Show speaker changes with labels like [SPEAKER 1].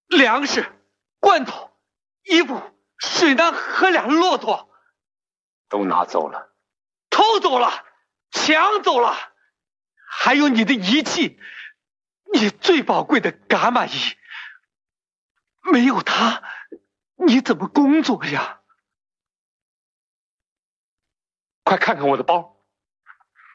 [SPEAKER 1] 粮食、罐头、衣服、水囊和2骆驼
[SPEAKER 2] 都拿走了，
[SPEAKER 1] 偷走了，抢走了，还有你的仪器，你最宝贵的伽马仪，没有它，你怎么工作呀？
[SPEAKER 2] 快看看我的包。